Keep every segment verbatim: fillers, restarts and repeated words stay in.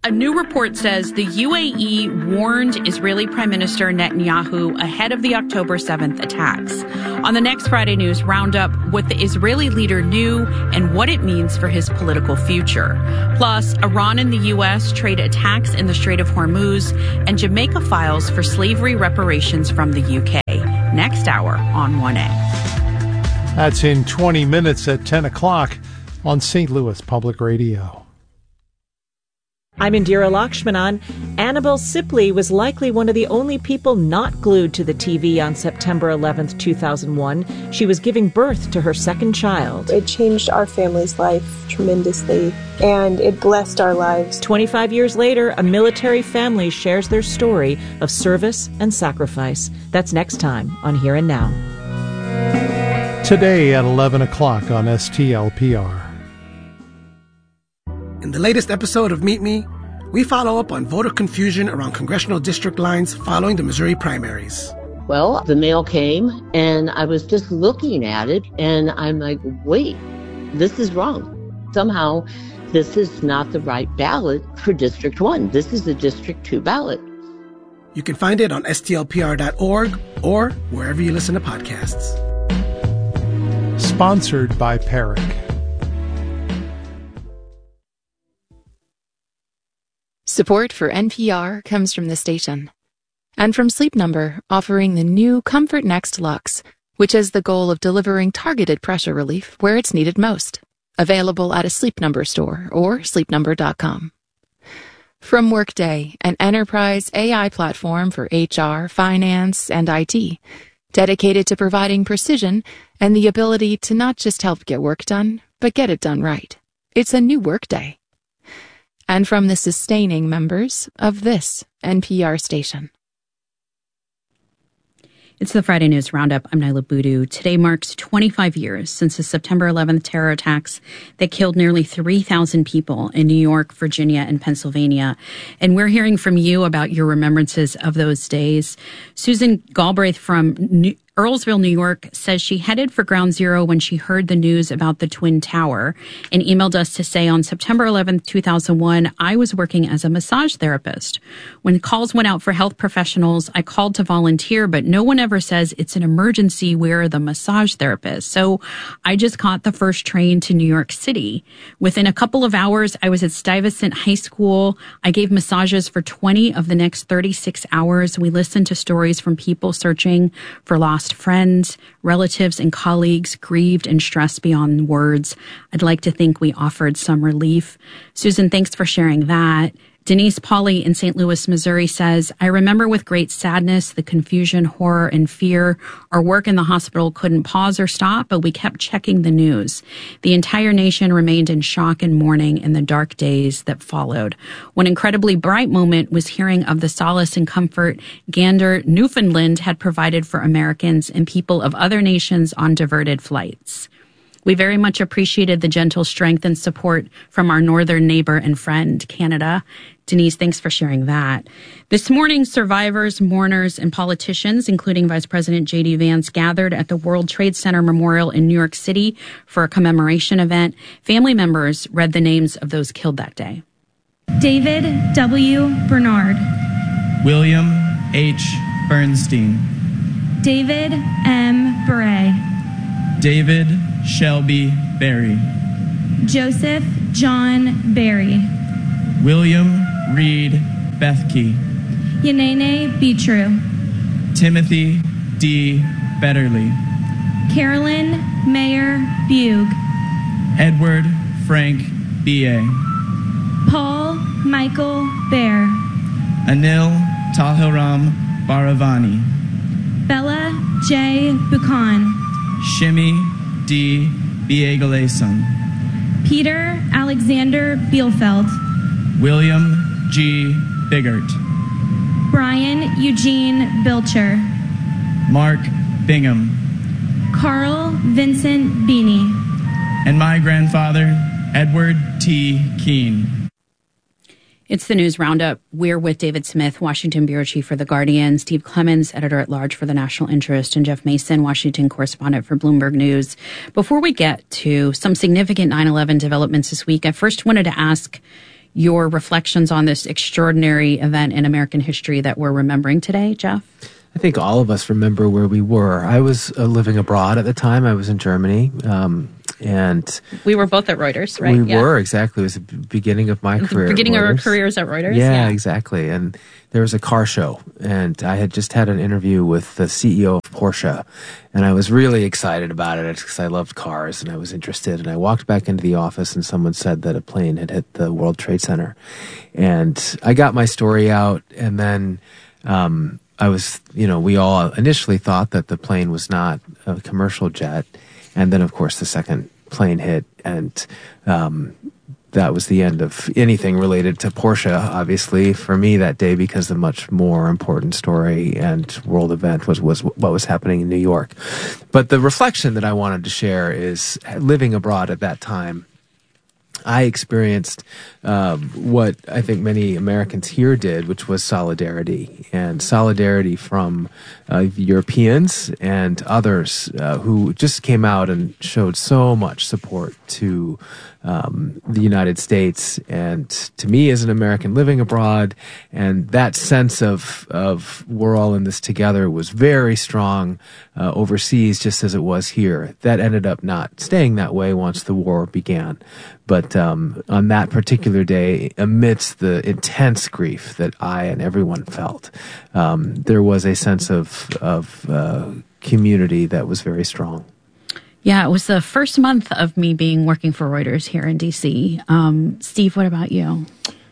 A new report says the U A E warned Israeli Prime Minister Netanyahu ahead of the October seventh attacks. On the next Friday News Roundup, what the Israeli leader knew and what it means for his political future. Plus, Iran and the U S trade attacks in the Strait of Hormuz, and Jamaica files for slavery reparations from the U K. Next hour on one A. That's in twenty minutes at ten o'clock on Saint Louis Public Radio. I'm Indira Lakshmanan. Annabelle Sipley was likely one of the only people not glued to the T V on September eleventh, two thousand one. She was giving birth to her second child. It changed our family's life tremendously, and it blessed our lives. twenty-five years later, a military family shares their story of service and sacrifice. That's next time on Here and Now. Today at eleven o'clock on S T L P R. In the latest episode of Meet Me, we follow up on voter confusion around congressional district lines following the Missouri primaries. Well, the mail came, and I was just looking at it, and I'm like, wait, this is wrong. Somehow, this is not the right ballot for District one. This is the District two ballot. You can find it on S T L P R dot org or wherever you listen to podcasts. Sponsored by Peric. Support for N P R comes from the station and from Sleep Number, offering the new Comfort Next Luxe, which has the goal of delivering targeted pressure relief where it's needed most. Available at a Sleep Number store or sleep number dot com. From Workday, an enterprise A I platform for H R, finance, and I T, dedicated to providing precision and the ability to not just help get work done, but get it done right. It's a new Workday. And from the sustaining members of this N P R station. It's the Friday News Roundup. I'm Nyla Boodoo. Today marks twenty-five years since the September eleventh terror attacks that killed nearly three thousand people in New York, Virginia, and Pennsylvania. And we're hearing from you about your remembrances of those days. Susan Galbraith from New- Earlsville, New York, says she headed for Ground Zero when she heard the news about the Twin Tower and emailed us to say on September eleventh, two thousand one, I was working as a massage therapist. When calls went out for health professionals, I called to volunteer, but no one ever says it's an emergency. We're the massage therapist. So I just caught the first train to New York City. Within a couple of hours, I was at Stuyvesant High School. I gave massages for twenty of the next thirty-six hours. We listened to stories from people searching for lost friends, relatives, and colleagues grieved and stressed beyond words. I'd like to think we offered some relief. Susan, thanks for sharing that. Denise Pauley in Saint Louis, Missouri says, I remember with great sadness the confusion, horror, and fear. Our work in the hospital couldn't pause or stop, but we kept checking the news. The entire nation remained in shock and mourning in the dark days that followed. One incredibly bright moment was hearing of the solace and comfort Gander, Newfoundland had provided for Americans and people of other nations on diverted flights. We very much appreciated the gentle strength and support from our northern neighbor and friend, Canada. Denise, thanks for sharing that. This morning, survivors, mourners, and politicians, including Vice President J D. Vance, gathered at the World Trade Center Memorial in New York City for a commemoration event. Family members read the names of those killed that day. David W. Bernard. William H. Bernstein. David M. Beret. David Shelby Berry. Joseph John Berry. William Reed Bethke. Yanene Betrue. Timothy D. Betterly. Carolyn Mayer Bug. Edward Frank B A. Paul Michael Bear. Anil Tahiram Baravani. Bella J. Buchan. Shimi D. Biegaleson. Peter Alexander Bielfeld. William G. Biggert. Brian Eugene Bilcher. Mark Bingham. Carl Vincent Beanie. And my grandfather, Edward T. Keene. It's the News Roundup. We're with David Smith, Washington Bureau Chief for The Guardian, Steve Clemons, Editor-at-Large for The National Interest, and Jeff Mason, Washington Correspondent for Bloomberg News. Before we get to some significant nine eleven developments this week, I first wanted to ask your reflections on this extraordinary event in American history that we're remembering today, Jeff? I think all of us remember where we were. I was uh, living abroad at the time. I was in Germany. Um, and we were both at Reuters, right? We yeah. were, exactly. It was the beginning of my the career beginning at of our Reuters. careers at Reuters. Yeah, yeah, exactly. And there was a car show, and I had just had an interview with the C E O of Porsche, and I was really excited about it because I loved cars and I was interested. And I walked back into the office, and someone said that a plane had hit the World Trade Center. And I got my story out, and then um, I was, you know, we all initially thought that the plane was not a commercial jet. And then, of course, the second plane hit, and um, that was the end of anything related to Porsche, obviously, for me that day, because the much more important story and world event was, was what was happening in New York. But the reflection that I wanted to share is living abroad at that time. I experienced uh, what I think many Americans here did, which was solidarity, and solidarity from uh, Europeans and others uh, who just came out and showed so much support to um, the United States and to me as an American living abroad. And that sense of, of we're all in this together was very strong uh, overseas, just as it was here. That ended up not staying that way once the war began. But um, on that particular day, amidst the intense grief that I and everyone felt, um, there was a sense of, of uh, community that was very strong. Yeah, it was the first month of me being working for Reuters here in D C. Um, Steve, what about you?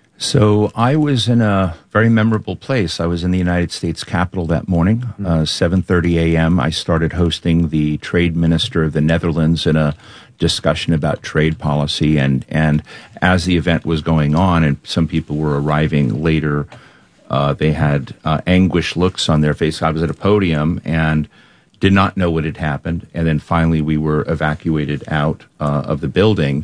So I was in a very memorable place. I was in the United States Capitol that morning, mm-hmm. uh, seven thirty a.m. I started hosting the trade minister of the Netherlands in a discussion about trade policy. And, and as the event was going on and some people were arriving later, uh, they had uh, anguished looks on their face. I was at a podium and did not know what had happened. And then finally we were evacuated out uh, of the building.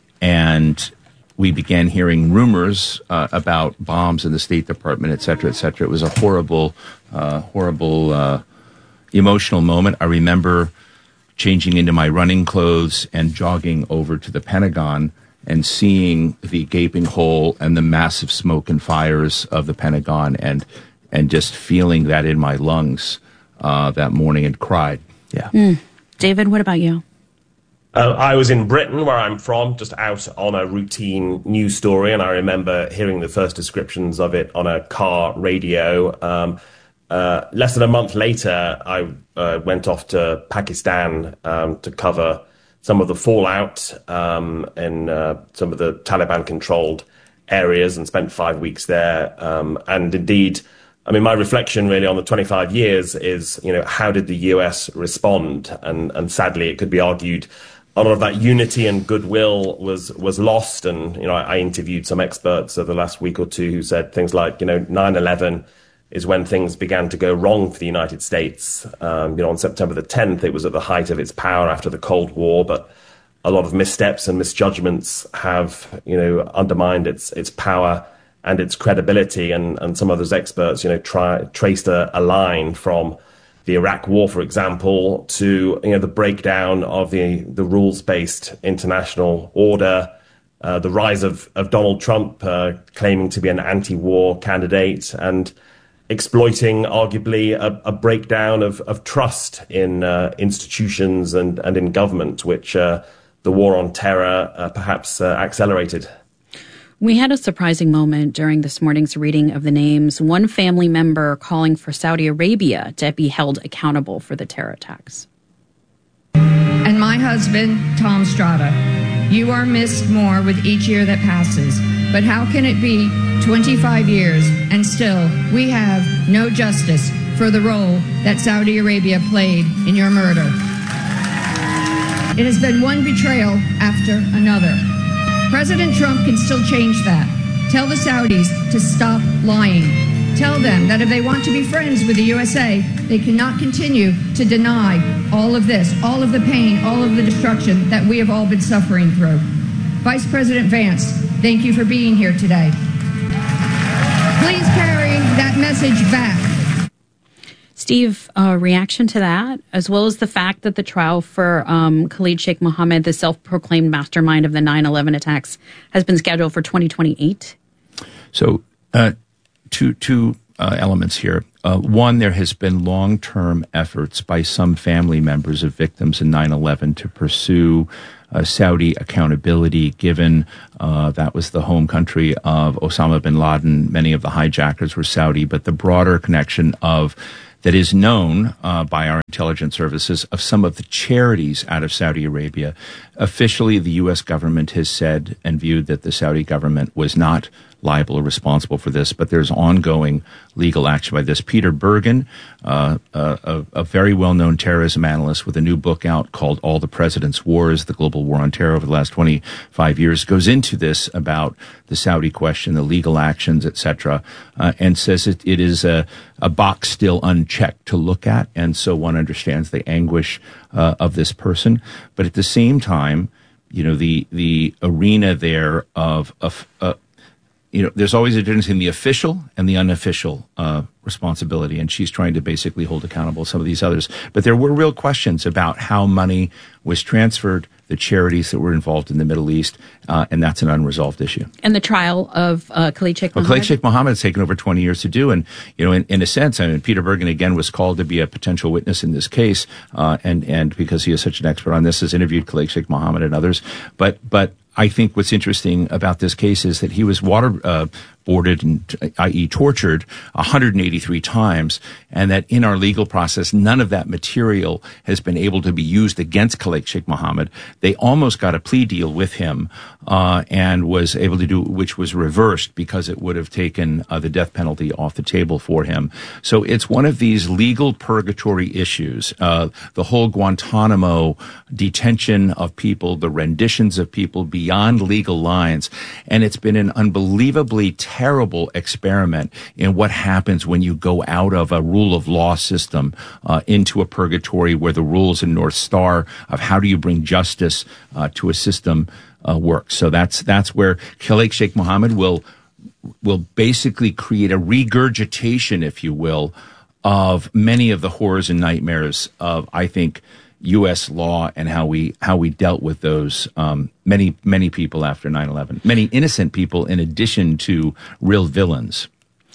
And we began hearing rumors uh, about bombs in the State Department, et cetera, et cetera. It was a horrible, uh, horrible, uh, emotional moment. I remember changing into my running clothes and jogging over to the Pentagon and seeing the gaping hole and the massive smoke and fires of the Pentagon and and just feeling that in my lungs uh, that morning and cried. Yeah. Mm. David, what about you? Uh, I was in Britain, where I'm from, just out on a routine news story, and I remember hearing the first descriptions of it on a car radio. Um, uh, less than a month later, I uh, went off to Pakistan um, to cover some of the fallout um, in uh, some of the Taliban-controlled areas and spent five weeks there. Um, and indeed, I mean, my reflection really on the twenty-five years is, you know, how did the U S respond? And, and sadly, it could be argued a lot of that unity and goodwill was was lost. And, you know, I, I interviewed some experts over the last week or two who said things like, you know, nine eleven is when things began to go wrong for the United States. Um, you know, on September the tenth, it was at the height of its power after the Cold War, but a lot of missteps and misjudgments have, you know, undermined its its power and its credibility. And, and some of those experts, you know, try, traced a, a line from the Iraq War, for example, to, you know, the breakdown of the, the rules-based international order, uh, the rise of, of Donald Trump uh, claiming to be an anti-war candidate, and exploiting, arguably, a, a breakdown of, of trust in uh, institutions and, and in government, which uh, the war on terror uh, perhaps uh, accelerated. We had a surprising moment during this morning's reading of the names. One family member calling for Saudi Arabia to be held accountable for the terror attacks. And my husband, Tom Strada, you are missed more with each year that passes. But how can it be twenty-five years and still we have no justice for the role that Saudi Arabia played in your murder? It has been one betrayal after another. President Trump can still change that. Tell the Saudis to stop lying. Tell them that if they want to be friends with the U S A, they cannot continue to deny all of this, all of the pain, all of the destruction that we have all been suffering through. Vice President Vance, thank you for being here today. Please carry that message back. Steve, uh, reaction to that, as well as the fact that the trial for um, Khalid Sheikh Mohammed, the self-proclaimed mastermind of the nine eleven attacks, has been scheduled for twenty twenty-eight? So, uh, two, two uh, elements here. Uh, one, there has been long-term efforts by some family members of victims in nine eleven to pursue uh, Saudi accountability, given uh, that was the home country of Osama bin Laden. Many of the hijackers were Saudi, but the broader connection of that is known uh, by our intelligence services of some of the charities out of Saudi Arabia. Officially, the U S government has said and viewed that the Saudi government was not liable or responsible for this, but there's ongoing legal action by this. Peter Bergen, uh, a, a very well-known terrorism analyst with a new book out called All the President's Wars, the Global War on Terror over the last twenty-five years, goes into this about the Saudi question, the legal actions, et cetera, uh, and says it, it is a, a box still unchecked to look at, and so one understands the anguish uh, of this person. But at the same time, you know, the the arena there of, of uh, you know, there's always a difference in the official and the unofficial uh, responsibility, and she's trying to basically hold accountable some of these others. But there were real questions about how money was transferred, the charities that were involved in the Middle East, uh, and that's an unresolved issue. And the trial of uh, Khalid Sheikh Mohammed? Well, Khalid Sheikh Mohammed has taken over twenty years to do, and, you know, in, in a sense, I mean, Peter Bergen, again, was called to be a potential witness in this case, uh, and, and because he is such an expert on this, has interviewed Khalid Sheikh Mohammed and others. But, but I think what's interesting about this case is that he was water uh, boarded and, that is tortured one hundred eighty-three times, and that in our legal process, none of that material has been able to be used against Khalid Sheikh Mohammed. They almost got a plea deal with him, uh, and was able to do, which was reversed because it would have taken uh, the death penalty off the table for him. So it's one of these legal purgatory issues. Uh, the whole Guantanamo detention of people, the renditions of people beyond legal lines, and it's been an unbelievably terrible experiment in what happens when you go out of a rule of law system uh, into a purgatory where the rules in North Star of how do you bring justice uh, to a system uh, work. So that's that's where Khalid Sheikh Mohammed will will basically create a regurgitation, if you will, of many of the horrors and nightmares of, I think, U S law and how we how we dealt with those um, many many people after nine eleven, many innocent people in addition to real villains.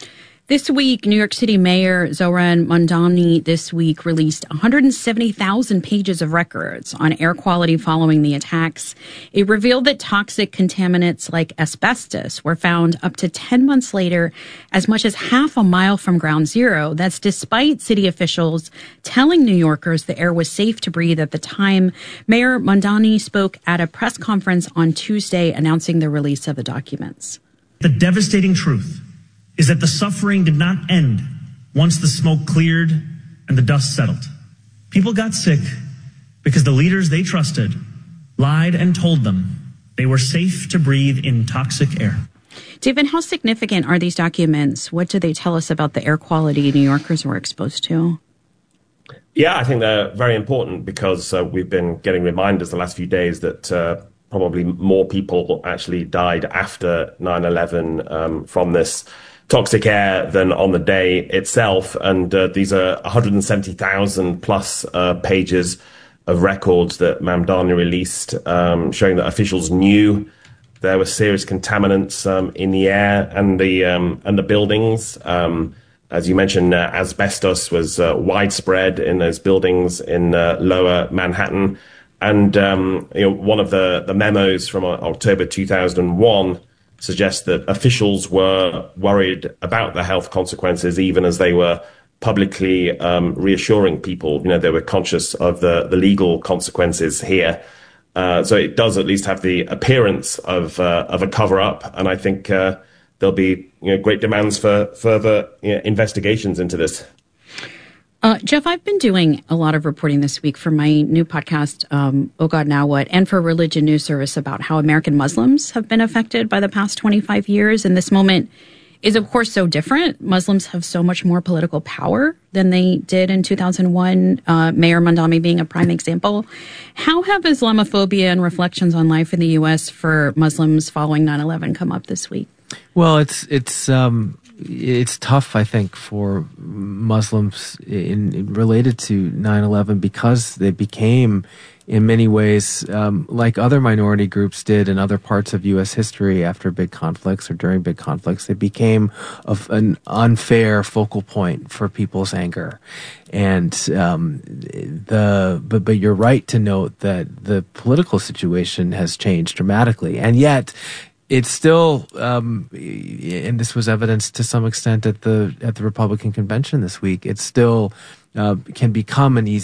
This week, New York City Mayor Zohran Mamdani this week released one hundred seventy thousand pages of records on air quality following the attacks. It revealed that toxic contaminants like asbestos were found up to ten months later, as much as half a mile from ground zero. That's despite city officials telling New Yorkers the air was safe to breathe at the time. Mayor Mamdani spoke at a press conference on Tuesday announcing the release of the documents. The devastating truth is that the suffering did not end once the smoke cleared and the dust settled. People got sick because the leaders they trusted lied and told them they were safe to breathe in toxic air. David, how significant are these documents? What do they tell us about the air quality New Yorkers were exposed to? Yeah, I think they're very important because uh, we've been getting reminders the last few days that uh, probably more people actually died after nine eleven um, from this toxic air than on the day itself. And uh, these are one hundred seventy thousand plus uh, pages of records that Mamdani released, um, showing that officials knew there were serious contaminants um, in the air and the um, and the buildings. Um, as you mentioned, uh, asbestos was uh, widespread in those buildings in uh, Lower Manhattan. And um, you know, one of the, the memos from October two thousand one suggests that officials were worried about the health consequences, even as they were publicly um, reassuring people. You know, they were conscious of the, the legal consequences here. Uh, so it does at least have the appearance of uh, of a cover-up, and I think uh, there'll be you know, great demands for further you know, investigations into this. Uh, Jeff, I've been doing a lot of reporting this week for my new podcast, um, Oh God, Now What, and for Religion News Service about how American Muslims have been affected by the past twenty-five years. And this moment is, of course, so different. Muslims have so much more political power than they did in two thousand one, uh, Mayor Mamdani being a prime example. How have Islamophobia and reflections on life in the U S for Muslims following nine eleven come up this week? Well, it's it's um, it's tough, I think, for Muslims in, in related to nine eleven because they became, in many ways, um, like other minority groups did in other parts of U S history after big conflicts or during big conflicts, they became of an unfair focal point for people's anger. And um, the but but you're right to note that the political situation has changed dramatically, and yet it's still, um, and this was evidenced to some extent at the at the Republican convention this week. It still uh, can become an easy